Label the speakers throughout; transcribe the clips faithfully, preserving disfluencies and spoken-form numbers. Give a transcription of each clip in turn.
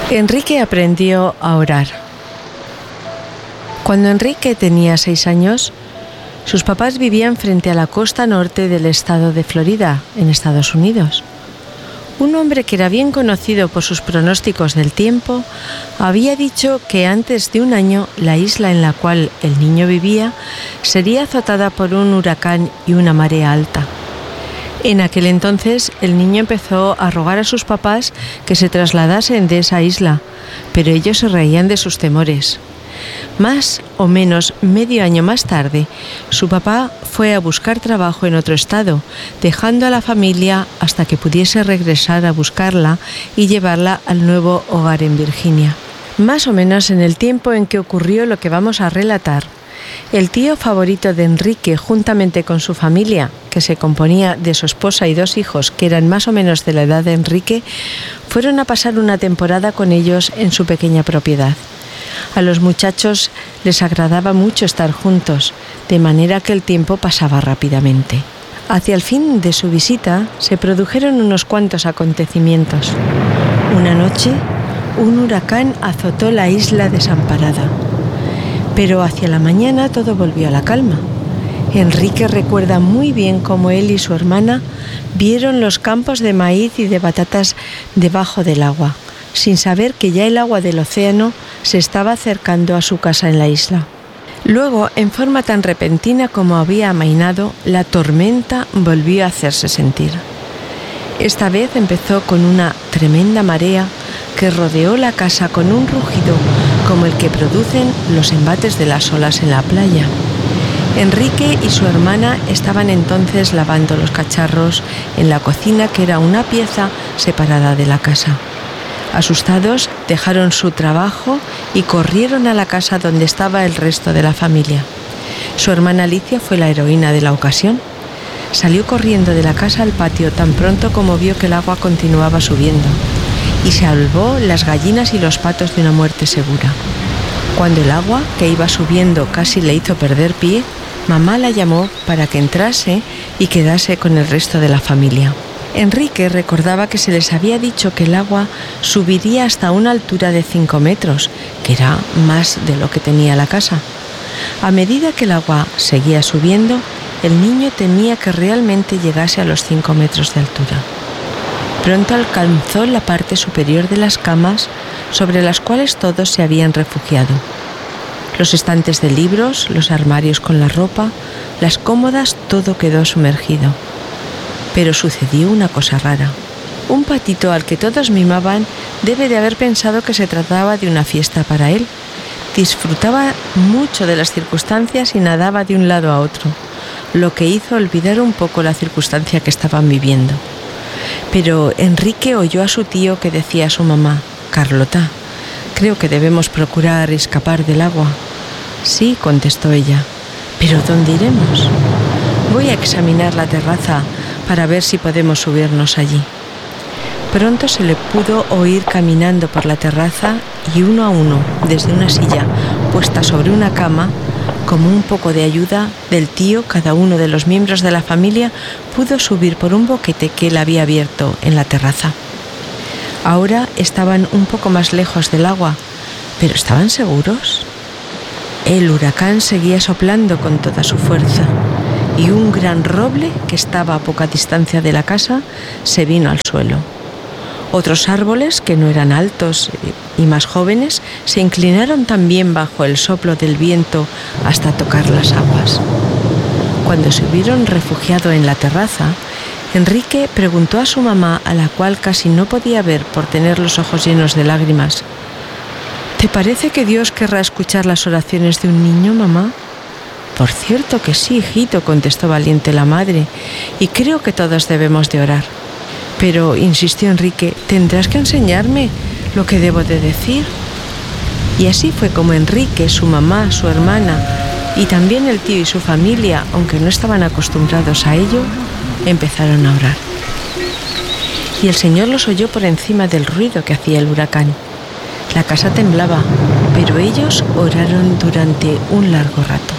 Speaker 1: Enrique aprendió a orar. Cuando Enrique tenía seis años, sus papás vivían frente a la costa norte del estado de Florida, en Estados Unidos. Un hombre que era bien conocido por sus pronósticos del tiempo había dicho que antes de un año la isla en la cual el niño vivía sería azotada por un huracán y una marea alta. En aquel entonces el niño empezó a rogar a sus papás que se trasladasen de esa isla, pero ellos se reían de sus temores. Más o menos medio año más tarde, su papá fue a buscar trabajo en otro estado, dejando a la familia hasta que pudiese regresar a buscarla y llevarla al nuevo hogar en Virginia. Más o menos en el tiempo en que ocurrió lo que vamos a relatar, el tío favorito de Enrique, juntamente con su familia, que se componía de su esposa y dos hijos que eran más o menos de la edad de Enrique, fueron a pasar una temporada con ellos en su pequeña propiedad. A los muchachos les agradaba mucho estar juntos, de manera que el tiempo pasaba rápidamente. Hacia el fin de su visita se produjeron unos cuantos acontecimientos. Una noche, un huracán azotó la isla desamparada. Pero hacia la mañana todo volvió a la calma. Enrique recuerda muy bien cómo él y su hermana vieron los campos de maíz y de batatas debajo del agua, sin saber que ya el agua del océano se estaba acercando a su casa en la isla. Luego, en forma tan repentina como había amainado, la tormenta volvió a hacerse sentir. Esta vez empezó con una tremenda marea que rodeó la casa con un rugido como el que producen los embates de las olas en la playa. Enrique y su hermana estaban entonces lavando los cacharros en la cocina, que era una pieza separada de la casa. Asustados, dejaron su trabajo y corrieron a la casa donde estaba el resto de la familia. Su hermana Alicia fue la heroína de la ocasión. Salió corriendo de la casa al patio tan pronto como vio que el agua continuaba subiendo y salvó las gallinas y los patos de una muerte segura. Cuando el agua, que iba subiendo, casi le hizo perder pie, mamá la llamó para que entrase y quedase con el resto de la familia. Enrique recordaba que se les había dicho que el agua subiría hasta una altura de cinco metros, que era más de lo que tenía la casa. A medida que el agua seguía subiendo, el niño temía que realmente llegase a los cinco metros de altura. Pronto alcanzó la parte superior de las camas sobre las cuales todos se habían refugiado. Los estantes de libros, los armarios con la ropa, las cómodas, todo quedó sumergido. Pero sucedió una cosa rara. Un patito al que todos mimaban debe de haber pensado que se trataba de una fiesta para él. Disfrutaba mucho de las circunstancias y nadaba de un lado a otro, lo que hizo olvidar un poco la circunstancia que estaban viviendo. Pero Enrique oyó a su tío que decía a su mamá: «Carlota, creo que debemos procurar escapar del agua». «Sí», contestó ella. «¿Pero dónde iremos?» «Voy a examinar la terraza para ver si podemos subirnos allí». Pronto se le pudo oír caminando por la terraza y uno a uno, desde una silla puesta sobre una cama, como un poco de ayuda del tío, cada uno de los miembros de la familia pudo subir por un boquete que él había abierto en la terraza. Ahora estaban un poco más lejos del agua, pero ¿estaban seguros? El huracán seguía soplando con toda su fuerza y un gran roble que estaba a poca distancia de la casa se vino al suelo. Otros árboles, que no eran altos y más jóvenes, se inclinaron también bajo el soplo del viento hasta tocar las aguas. Cuando se hubieron refugiado en la terraza, Enrique preguntó a su mamá, a la cual casi no podía ver por tener los ojos llenos de lágrimas: «¿Te parece que Dios querrá escuchar las oraciones de un niño, mamá?» «Por cierto que sí, hijito», contestó valiente la madre, «y creo que todos debemos de orar». «Pero», insistió Enrique, «tendrás que enseñarme lo que debo de decir». Y así fue como Enrique, su mamá, su hermana y también el tío y su familia, aunque no estaban acostumbrados a ello, empezaron a orar. Y el Señor los oyó por encima del ruido que hacía el huracán. La casa temblaba, pero ellos oraron durante un largo rato.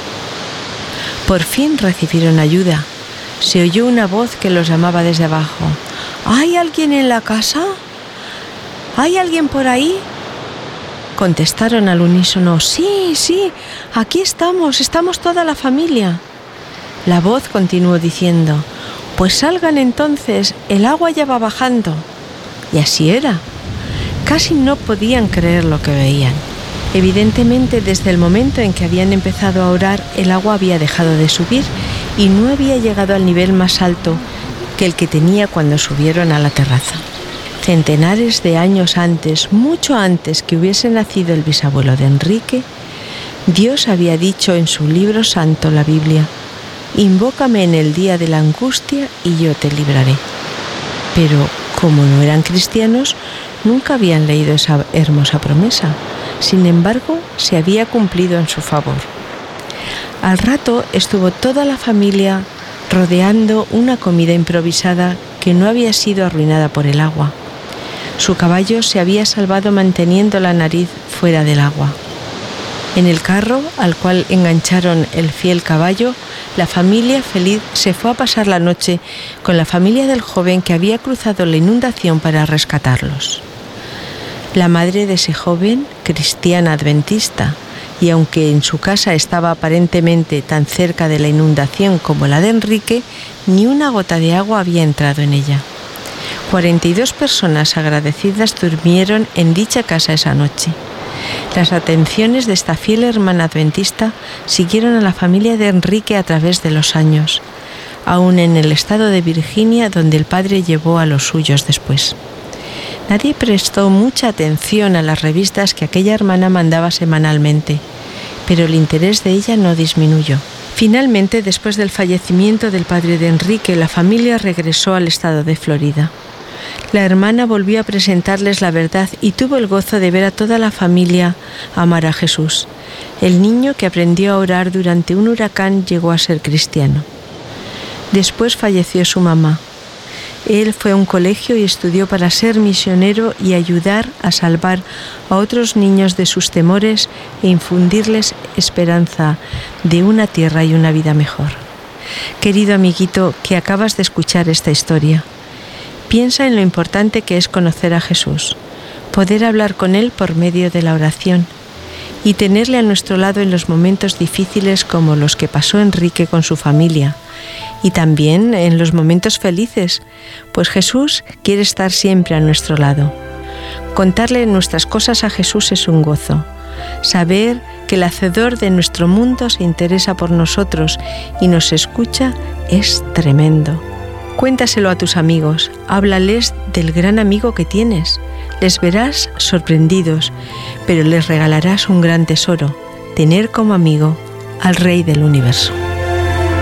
Speaker 1: Por fin recibieron ayuda. Se oyó una voz que los llamaba desde abajo: «¿Hay alguien en la casa? ¿Hay alguien por ahí? Contestaron al unísono: sí, sí, aquí estamos, estamos toda la familia. La voz continuó diciendo: pues salgan entonces, el agua ya va bajando. Y así era. Casi no podían creer lo que veían. Evidentemente, desde el momento en que habían empezado a orar, el agua había dejado de subir y no había llegado al nivel más alto que el que tenía cuando subieron a la terraza. Centenares de años antes, mucho antes que hubiese nacido el bisabuelo de Enrique, Dios había dicho en su libro santo, la Biblia: invócame en el día de la angustia y yo te libraré. Pero, como no eran cristianos, nunca habían leído esa hermosa promesa. Sin embargo, se había cumplido en su favor. Al rato estuvo toda la familia rodeando una comida improvisada que no había sido arruinada por el agua. Su caballo se había salvado manteniendo la nariz fuera del agua. En el carro, al cual engancharon el fiel caballo, la familia feliz se fue a pasar la noche con la familia del joven que había cruzado la inundación para rescatarlos. La madre de ese joven, cristiana adventista, y aunque en su casa estaba aparentemente tan cerca de la inundación como la de Enrique, ni una gota de agua había entrado en ella. cuarenta y dos personas agradecidas durmieron en dicha casa esa noche. Las atenciones de esta fiel hermana adventista siguieron a la familia de Enrique a través de los años, aún en el estado de Virginia, donde el padre llevó a los suyos después. Nadie prestó mucha atención a las revistas que aquella hermana mandaba semanalmente, pero el interés de ella no disminuyó. Finalmente, después del fallecimiento del padre de Enrique, la familia regresó al estado de Florida. La hermana volvió a presentarles la verdad y tuvo el gozo de ver a toda la familia amar a Jesús. El niño que aprendió a orar durante un huracán llegó a ser cristiano. Después falleció su mamá. Él fue a un colegio y estudió para ser misionero y ayudar a salvar a otros niños de sus temores e infundirles esperanza de una tierra y una vida mejor. Querido amiguito que acabas de escuchar esta historia, piensa en lo importante que es conocer a Jesús, poder hablar con Él por medio de la oración y tenerle a nuestro lado en los momentos difíciles como los que pasó Enrique con su familia, y también en los momentos felices, pues Jesús quiere estar siempre a nuestro lado. Contarle nuestras cosas a Jesús es un gozo. Saber que el Hacedor de nuestro mundo se interesa por nosotros y nos escucha es tremendo. Cuéntaselo a tus amigos, háblales del gran amigo que tienes. Les verás sorprendidos, pero les regalarás un gran tesoro: tener como amigo al Rey del Universo.